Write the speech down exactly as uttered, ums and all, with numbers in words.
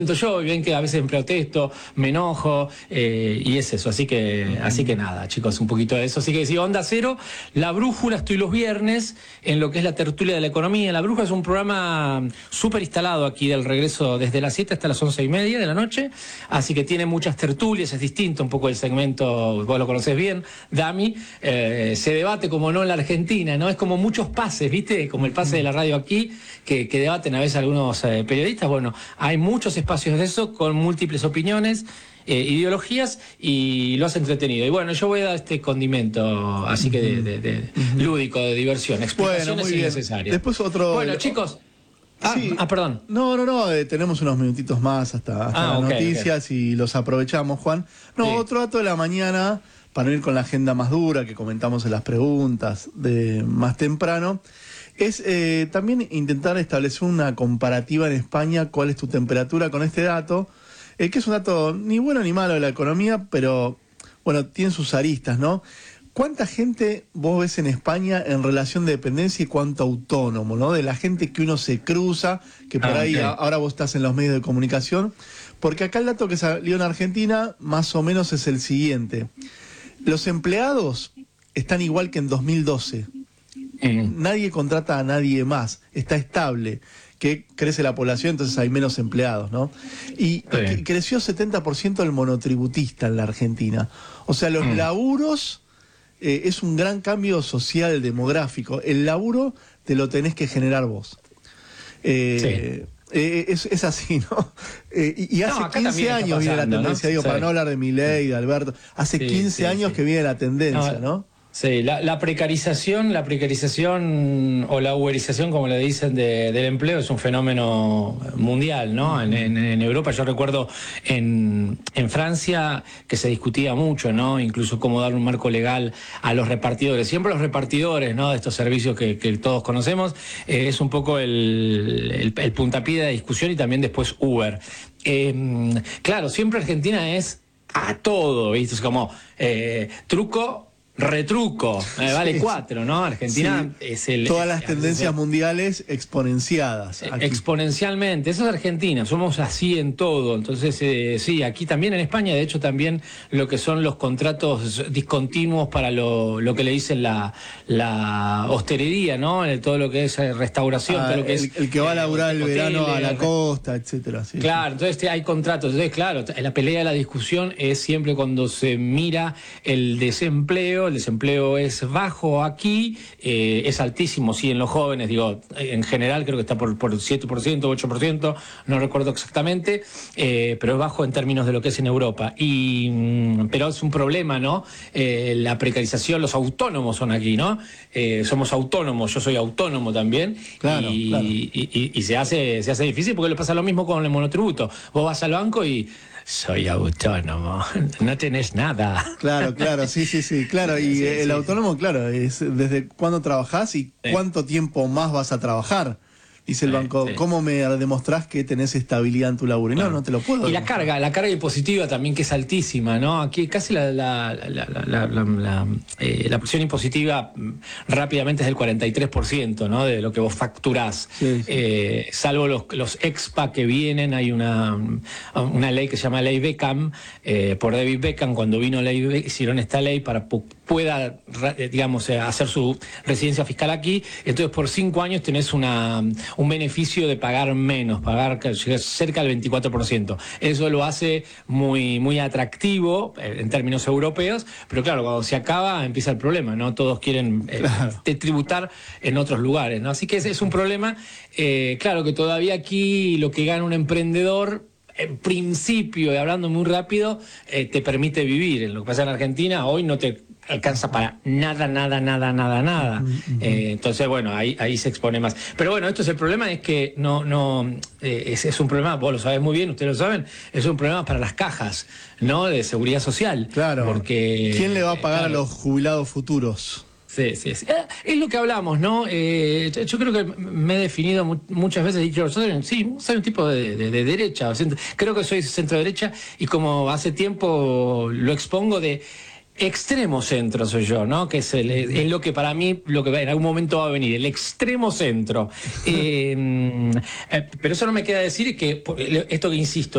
yo, bien que a veces protesto, me enojo, eh, y es eso, así que, así que nada, chicos, un poquito de eso. Así que sí, Onda Cero, La Brújula, estoy los viernes en lo que es la tertulia de la economía. La Brújula es un programa súper instalado aquí del regreso desde las siete hasta las once y media de la noche, así que tiene muchas tertulias, es distinto un poco el segmento, vos lo conocés bien, Dami, eh, se debate como no en la Argentina, ¿no? Es como muchos pases, ¿viste? Como el pase de la radio aquí, que, que debaten a veces algunos eh, periodistas. Bueno, hay muchos espacios espacios de eso, con múltiples opiniones, eh, ideologías, y lo has entretenido. Y bueno, yo voy a dar este condimento, así que de, de, de uh-huh. lúdico, de diversión, explicaciones bueno, innecesarias. Después otro... Bueno, chicos... Ah, sí. ah, perdón. No, no, no, eh, tenemos unos minutitos más hasta, hasta ah, las okay, noticias okay. y los aprovechamos, Juan. No, sí. Otro dato de la mañana, para ir con la agenda más dura que comentamos en las preguntas de más temprano, es eh, también intentar establecer una comparativa en España, cuál es tu temperatura con este dato, eh, que es un dato ni bueno ni malo de la economía, pero bueno, tiene sus aristas, ¿no? ¿Cuánta gente vos ves en España en relación de dependencia y cuánto autónomo, ¿no? De la gente que uno se cruza, que por ah, ahí okay. a, ahora vos estás en los medios de comunicación, porque acá el dato que salió en Argentina más o menos es el siguiente. Los empleados están igual que en dos mil doce. Nadie contrata a nadie más, está estable, que crece la población, entonces hay menos empleados, ¿no? Y sí. creció setenta por ciento el monotributista en la Argentina. O sea, los mm. laburos eh, es un gran cambio social, demográfico. El laburo te lo tenés que generar vos. Eh, sí. eh, es, es así, ¿no? Eh, y, y hace no, quince años pasando, viene la tendencia, ¿no? digo, sí. para no hablar de Milei, de Alberto, hace sí, quince sí, años sí. que viene la tendencia, ¿no? ¿no? Sí, la, la precarización, la precarización o la uberización, como le dicen, de, del empleo es un fenómeno mundial, ¿no? En, en, en Europa, yo recuerdo en, en Francia que se discutía mucho, ¿no? Incluso cómo dar un marco legal a los repartidores. Siempre los repartidores, ¿no? De estos servicios que, que todos conocemos, eh, es un poco el, el, el puntapié de la discusión, y también después Uber. Eh, claro, siempre Argentina es a todo, ¿viste? Es como eh, truco... retruco, eh, vale cuatro, ¿no? Argentina sí. es el... Todas las tendencias el, mundiales exponenciadas. Aquí. Exponencialmente, eso es Argentina, somos así en todo. Entonces, eh, sí, aquí también en España, de hecho también lo que son los contratos discontinuos para lo, lo que le dicen la, la hostelería, ¿no? Todo lo que es restauración, ah, todo lo que el, es... El que va a laburar el verano a la costa, etcétera. Sí, claro, sí. Entonces hay contratos. Entonces, claro, la pelea, la discusión es siempre cuando se mira el desempleo. El desempleo es bajo aquí, eh, es altísimo, sí, en los jóvenes, digo, en general creo que está por, por siete por ciento, ocho por ciento, no recuerdo exactamente, eh, pero es bajo en términos de lo que es en Europa. Y, pero es un problema, ¿no? Eh, la precarización, los autónomos son aquí, ¿no? Eh, somos autónomos, yo soy autónomo también, claro, y, claro. Y, y, y se hace, se hace difícil porque le pasa lo mismo con el monotributo. Vos vas al banco y... soy autónomo, no tenés nada. Claro, claro, sí, sí, sí, claro. Y sí, el sí, autónomo, sí. claro, es desde cuándo trabajás y sí. cuánto tiempo más vas a trabajar. Dice el banco, sí. ¿cómo me demostrás que tenés estabilidad en tu laburo? Y no, no te lo puedo. Y la carga, la carga impositiva también, que es altísima, ¿no? Aquí casi la la, la, la, la, la, eh, la presión impositiva rápidamente es del cuarenta y tres por ciento, ¿no? De lo que vos facturás. Sí, sí. Eh, salvo los, los expa que vienen, hay una, una ley que se llama Ley Beckham, eh, por David Beckham. Cuando vino ley, hicieron esta ley para que pueda, digamos, hacer su residencia fiscal aquí. Entonces, por cinco años tenés una... un beneficio de pagar menos, pagar cerca del veinticuatro por ciento. Eso lo hace muy, muy atractivo en términos europeos, pero claro, cuando se acaba empieza el problema, ¿no? Todos quieren eh, claro. tributar en otros lugares, ¿no? Así que ese es un problema. Eh, claro que todavía aquí lo que gana un emprendedor, en principio, y hablando muy rápido, eh, te permite vivir. En lo que pasa en Argentina, hoy no te alcanza para nada, nada, nada, nada, nada. Uh-huh. Eh, entonces, bueno, ahí, ahí se expone más. Pero bueno, esto es el problema, es que no, no, eh, es, es un problema, vos lo sabés muy bien, ustedes lo saben, es un problema para las cajas, ¿no? De seguridad social. Claro. Porque ¿quién le va a pagar eh, claro, a los jubilados futuros? Sí, sí, sí. Es lo que hablamos, ¿no? Eh, yo creo que me he definido muchas veces, he dicho, soy, sí, soy un tipo de, de, de derecha, creo que soy centro derecha, y como hace tiempo lo expongo, de Extremo centro soy yo, ¿no? Que es, el, es lo que para mí, lo que en algún momento va a venir, el extremo centro. Eh, eh, pero eso no me queda decir que, esto que insisto,